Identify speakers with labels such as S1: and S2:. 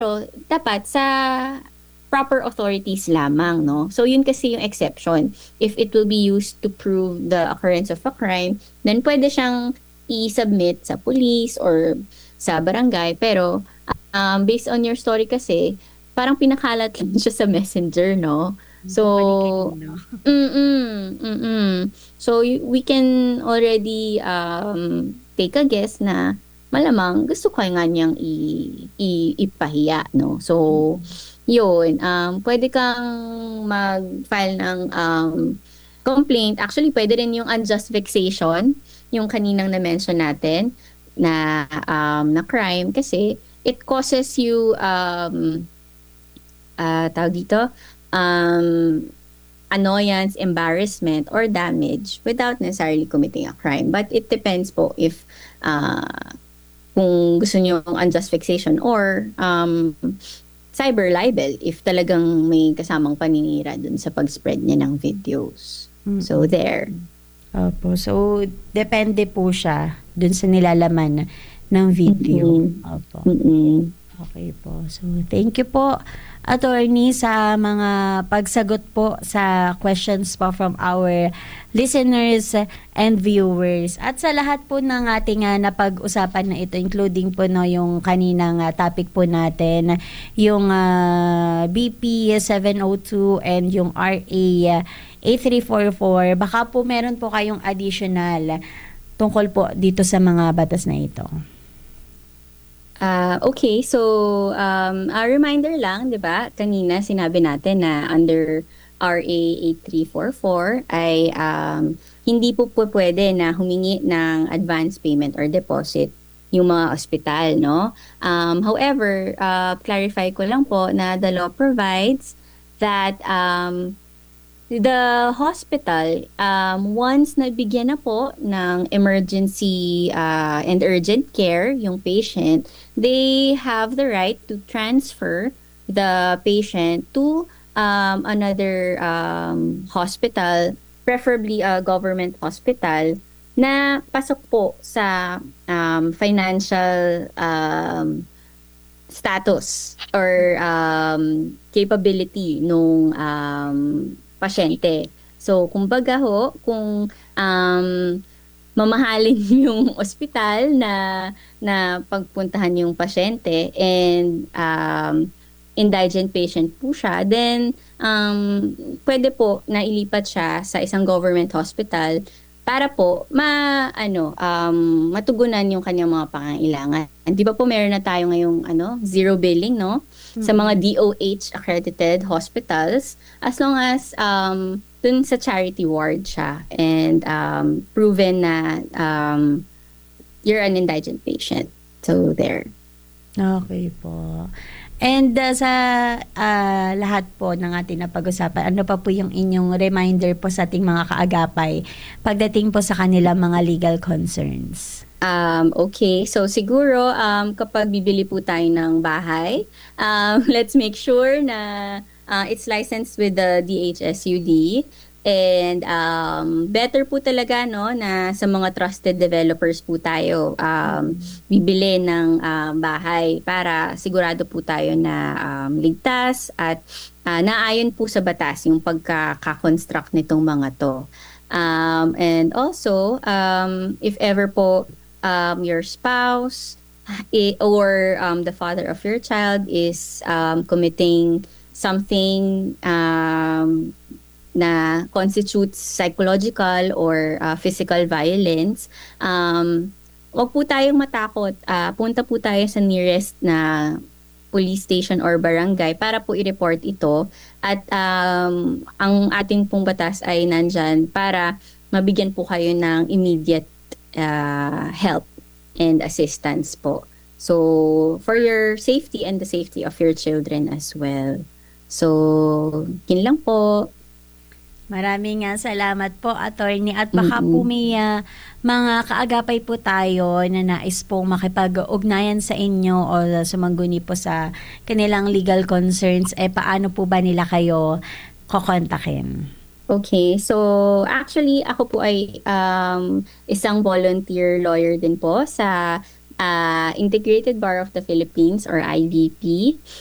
S1: dapat sa proper authorities lamang, no? So, yun kasi yung exception. If it will be used to prove the occurrence of a crime, then pwede siyang i-submit sa police or sa barangay. Pero, based on your story kasi, parang pinakalat lang siya sa messenger, no? So,
S2: Kung kani-kanino.
S1: So, we can already take a guess na malamang gusto ko nga niyang ipahiya, no? So, yun, pwede kang mag-file ng complaint. Actually, pwede rin yung unjust vexation, yung kaninang na-mention natin na crime kasi it causes you tawag dito, um, annoyance, embarrassment, or damage without necessarily committing a crime. But it depends po if kung gusto niyo yung unjust vexation or cyber libel if talagang may kasamang paninira dun sa pag-spread niya ng videos. So,
S2: Mm.
S1: there.
S2: Opo. So, depende po siya dun sa nilalaman ng video.
S1: Mm-mm.
S2: Opo.
S1: Mm-mm.
S2: Okay po. So, thank you po, Attorney, sa mga pagsagot po sa questions po from our listeners and viewers. At sa lahat po ng ating napag-usapan na ito, including po no, yung kaninang topic po natin, yung BP 702 and yung RA 8344, baka po meron po kayong additional tungkol po dito sa mga batas na ito.
S1: Okay, so a reminder lang, 'di ba? Kanina sinabi natin na under RA 8344 ay hindi po pwede na humingi ng advance payment or deposit yung mga ospital, no? However, clarify ko lang po na the law provides that the hospital, once nabigyan na po ng emergency and urgent care yung patient, they have the right to transfer the patient to another hospital, preferably a government hospital, na pasok po sa financial status or capability nung pasyente. So, kumbaga ho, kung mamahalin yung ospital na pagpuntahan yung pasyente and indigent patient po siya, then pwede po na ilipat siya sa isang government hospital para po matugunan yung kanyang mga pangangailangan. Di ba po meron na tayo ngayong zero billing, no? Sa mga DOH accredited hospitals, as long as dun sa charity ward siya and proven na you're an indigent patient. So there.
S2: Okay po. And sa lahat po ng ating napag-usapan, ano pa po yung inyong reminder po sa ating mga kaagapay pagdating po sa kanilang mga legal concerns?
S1: Okay, so siguro kapag bibili po tayo ng bahay, let's make sure na it's licensed with the DHSUD. And better po talaga no na sa mga trusted developers po tayo bibili ng bahay para sigurado po tayo na ligtas at naayon po sa batas yung pagkaka-construct nitong mga to. And also if ever po your spouse or the father of your child is committing something na constitutes psychological or physical violence, wag po tayong matakot. Punta po tayo sa nearest na police station or barangay para po i-report ito. At ang ating pong batas ay nandyan para mabigyan po kayo ng immediate help and assistance po. So, for your safety and the safety of your children as well. So, yun lang po.
S2: Maraming salamat po, Attorney. At baka po may mga kaagapay po tayo na nais pong makipag-ugnayan sa inyo o sumangguni po sa kanilang legal concerns, paano po ba nila kayo kokontakin?
S1: Okay, so actually ako po ay isang volunteer lawyer din po sa Integrated Bar of the Philippines or IBP.